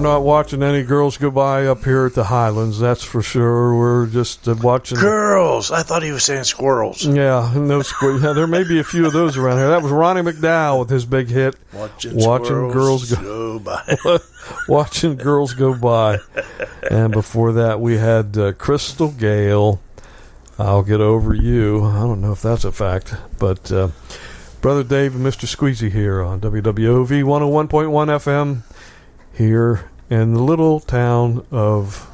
not watching any girls go by up here at the Highlands, that's for sure. We're just watching girls. I thought he was saying squirrels. Yeah, no squirrels. Yeah, there may be a few of those around here. That was Ronnie McDowell with his big hit, Watching Girls Go By. Watching Girls Go By. And before that, we had Crystal Gale, I'll Get Over You. I don't know if that's a fact, but Brother Dave and Mr. Squeezy here on WWOV 101.1 FM here in the little town of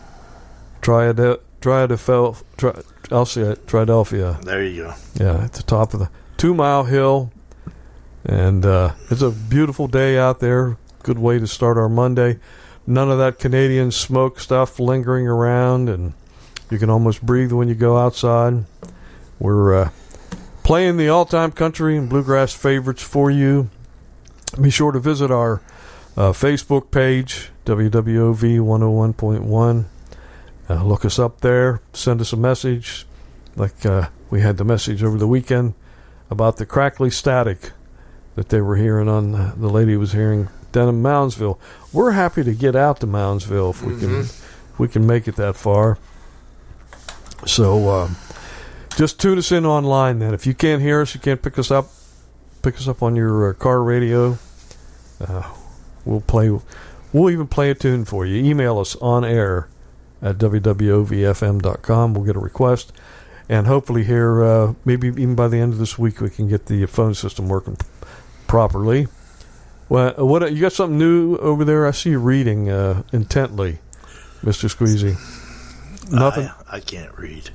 Triadelphia. There you go. Yeah, at the top of the 2 Mile Hill. And it's a beautiful day out there. Good way to start our Monday. None of that Canadian smoke stuff lingering around, and you can almost breathe when you go outside. We're playing the all-time country and bluegrass favorites for you. Be sure to visit our Facebook page, WWOV 101.1. Look us up there. Send us a message, like we had the message over the weekend about the crackly static that they were hearing on the lady was hearing down in Moundsville. We're happy to get out to Moundsville if we can make it that far. So just tune us in online then. If you can't hear us, you can't pick us up on your car radio. We'll even play a tune for you. Email us on air at wwovfm.com. We'll get a request, and hopefully here maybe even by the end of this week we can get the phone system working properly. Well, what you got something new over there? I see you reading intently, Mr. Squeezy. Nothing. I can't read.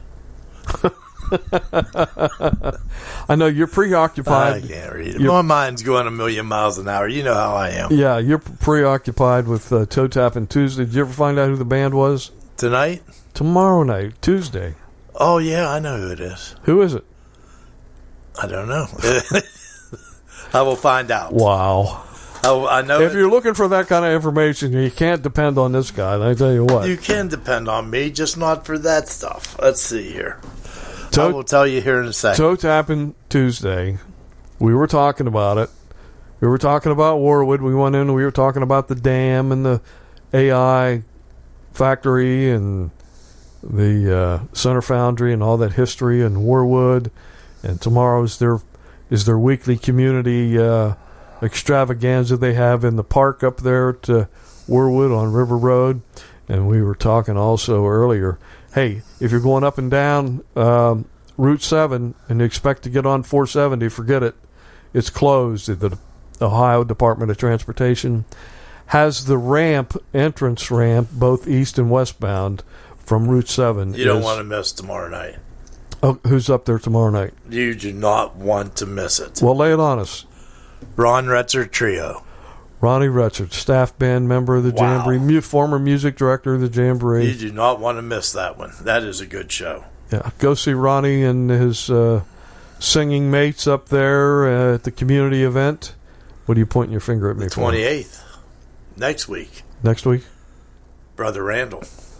I know you're preoccupied. I can't read. My mind's going a million miles an hour. You know how I am. Yeah, you're preoccupied with Toe Tapping Tuesday. Did you ever find out who the band was? Tonight? Tomorrow night, Tuesday. Oh, yeah, I know who it is. Who is it? I don't know. I will find out. Wow. I know. If you're looking for that kind of information, you can't depend on this guy. I tell you what. You can depend on me, just not for that stuff. Let's see here. I will tell you here in a second. Toe Tapping Tuesday. We were talking about it. We were talking about Warwood. We went in and we were talking about the dam and the AI factory and the Center Foundry and all that history and Warwood. And tomorrow is their weekly community extravaganza they have in the park up there at Warwood on River Road. And we were talking also earlier, hey, if you're going up and down Route 7 and you expect to get on 470, forget it. It's closed. The Ohio Department of Transportation has the entrance ramp, both east and westbound from Route 7. You don't want to miss tomorrow night. Oh, who's up there tomorrow night? You do not want to miss it. Well, lay it on us. Ron Retzer Trio. Ronnie Retzer, staff band member of the Jamboree, former music director of the Jamboree. You do not want to miss that one. That is a good show. Yeah, go see Ronnie and his singing mates up there at the community event. What are you pointing your finger at me for? 28th. Next week. Next week? Brother Randall,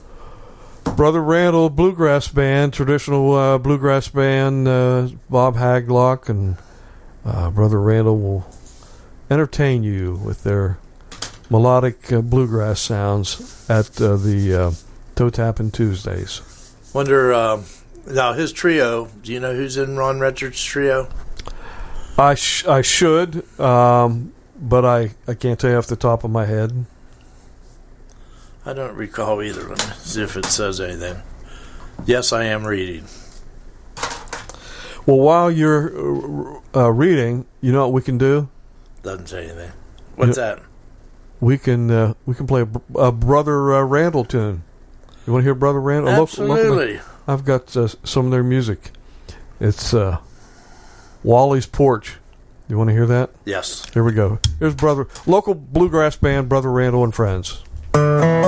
Bluegrass Band, traditional bluegrass band, Bob Haglock, and Brother Randall will entertain you with their melodic bluegrass sounds at the Toe Tapping Tuesdays. Wonder, now his trio, do you know who's in Ron Retzer's trio? I should, but I can't tell you off the top of my head. I don't recall either. Let me see if it says anything. Yes, I am reading. Well, while you're reading, you know what we can do? Doesn't say anything. What's that? We can play a Brother Randall tune. You want to hear Brother Randall? Absolutely. I've got some of their music. It's Wally's Porch. You want to hear that? Yes. Here we go. Here's local bluegrass band Brother Randall and Friends.